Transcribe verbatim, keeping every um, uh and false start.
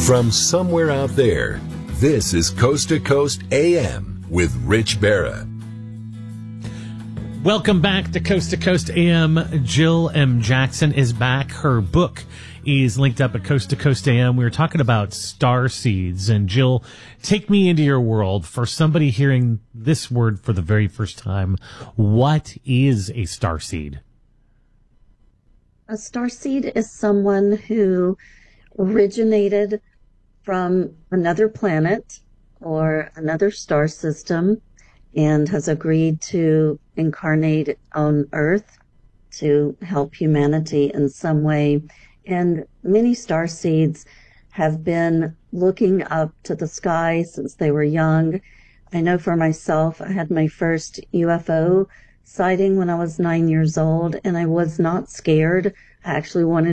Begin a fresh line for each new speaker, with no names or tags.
From somewhere out there, this is Coast to Coast A M with Rich Barra.
Welcome back to Coast to Coast A M. Jill M. Jackson is back. Her book is linked up at Coast to Coast A M. We were talking about star seeds. And Jill, take me into your world. For somebody hearing this word for the very first time, what is a star seed?
A star seed is someone who originated from another planet or another star system and has agreed to incarnate on Earth to help humanity in some way. And many star seeds have been looking up to the sky since they were young. I know for myself, I had my first U F O sighting when I was nine years old, and I was not scared. I actually wanted